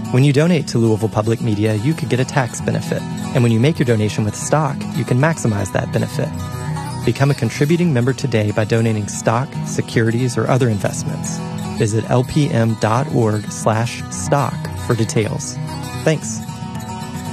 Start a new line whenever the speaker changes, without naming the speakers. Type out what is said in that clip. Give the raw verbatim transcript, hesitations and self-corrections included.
When you donate to Louisville Public Media, you could get a tax benefit. And when you make your donation with stock, you can maximize that benefit. Become a contributing member today by donating stock, securities, or other investments. Visit lpm.org slash stock for details. Thanks.